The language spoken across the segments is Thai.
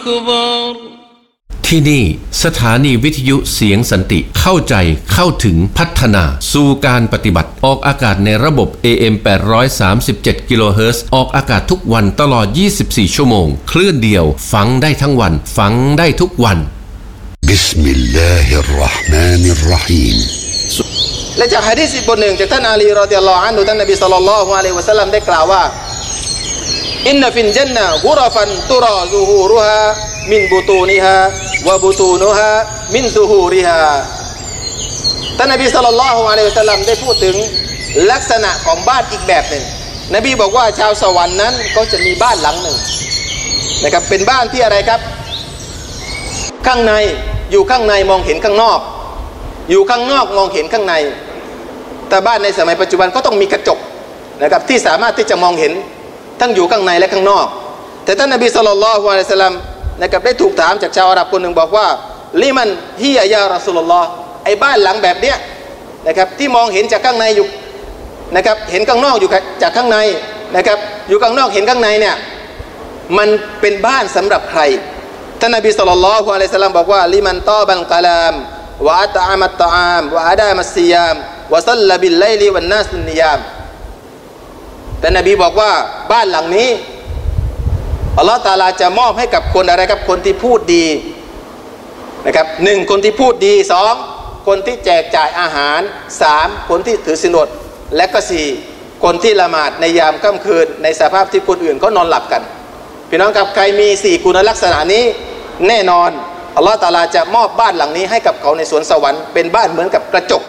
ที่นี่สถานีวิทยุเสียงสันติเข้าใจเข้าถึงพัฒนาสู่การปฏิบัติออกอากาศในระบบ AM 837 กิโลเฮิรตซ์ออกอากาศทุกวันตลอด24ชั่วโมงคลื่นเดียวฟังได้ทั้งวันฟังได้ทุกวันบิสมิลลาฮิรเราะห์มานิรเราะฮีมและจากหะดีษบทหนึ่งจากท่านอาลีรอฎิยัลลอฮุอันฮุท่านนบีศ็อลลัลลอฮุอะลัยฮิวะซัลลัมได้กล่าวว่าอินนะฟิลญันนะฮ์กุรฟันตุราซุฮูรุฮามินบุตูนิฮาวะบุตูนุฮามินซุฮูริฮาท่านนบีศ็อลลัลลอฮุอะลัยฮิวะซัลลัมได้พูดถึงลักษณะของบ้านอีกแบบหนึ่งนบีบอกว่าชาวสวรรค์นั้นก็จะมีบ้านหลังหนึ่งนะครับเป็นบ้านที่อะไรครับข้างในอยู่ข้างในมองเห็นข้างนอกอยู่ข้างนอกมองเห็นข้างในแต่บ้านในสมัยปัจจุบันก็ต้องมีกระจกนะครับที่สามารถที่จะมองเห็นทั้งอยู่ข้างในและข้างนอกแต่ท่านนบีศ็อลลัลลอฮุอะลัยฮิวะซัลลัมนะครับได้ถูกถามจากชาวอาหรับคนหนึ่งบอกว่าลิมันฮิยะยารอซูลุลลอฮ์ไอ้บ้านหลังแบบเนี้ยนะครับที่มองเห็นจากข้างในอยู่นะครับเห็นข้างนอกอยู่จากข้างในนะครับอยู่ข้างนอกเห็นข้างในเนี่ยมันเป็นบ้านสำหรับใครท่านนบีศ็อลลัลลอฮุอะลัยฮิวะซัลลัมบอกว่าลิมันตอบัลกะลามวะอัตอะมัตตออามวะอะดามัสซิยามวะซัลละบิลไลลิวันนาสนิยามแต่นบีบอกว่าบ้านหลังนี้อัลลอฮฺตะอาลาจะมอบให้กับคนอะไรครับคนที่พูดดีนะครับหนึ่งคนที่พูดดีสองคนที่แจกจ่ายอาหารสามคนที่ถือศีลอดและก็สี่คนที่ละหมาดในยามค่ำคืนในสภาพที่คนอื่นเขานอนหลับกันพี่น้องครับใครมีสี่คุณลักษณะนี้แน่นอนอัลลอฮฺตะอาลาจะมอบบ้านหลังนี้ให้กับเขาในสวนสวรรค์เป็นบ้านเหมือนกับกระจก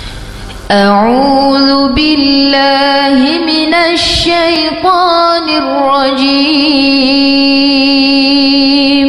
أعوذ بالله من الشيطان الرجيم